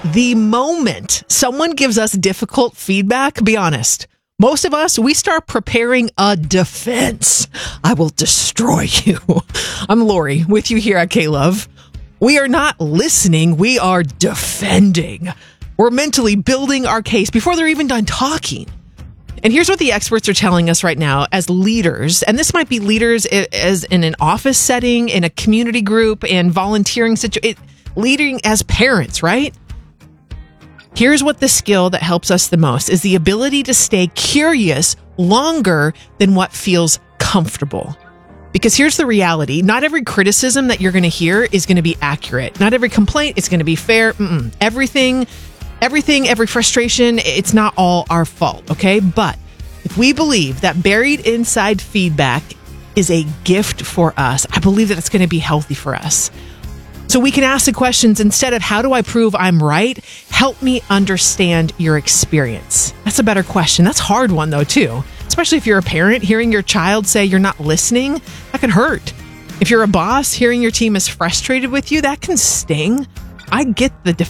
The moment someone gives us difficult feedback, be honest, most of us, we start preparing a defense. I will destroy you. I'm Lori with you here at K-Love. We are not listening. We are defending. We're mentally building our case before they're even done talking. And here's what the experts are telling us right now as leaders. And this might be leaders as in an office setting, in a community group, in volunteering situation, leading as parents, right? Here's what the skill that helps us the most is the ability to stay curious longer than what feels comfortable. Because here's the reality. Not every criticism that you're going to hear is going to be accurate. Not every complaint is going to be fair. Every frustration, it's not all our fault, okay? But if we believe that buried inside feedback is a gift for us, I believe that it's going to be healthy for us. So we can ask the questions instead of how do I prove I'm right? Help me understand your experience. That's a better question. That's a hard one though too. Especially if you're a parent, hearing your child say you're not listening, that can hurt. If you're a boss, hearing your team is frustrated with you, that can sting. I get the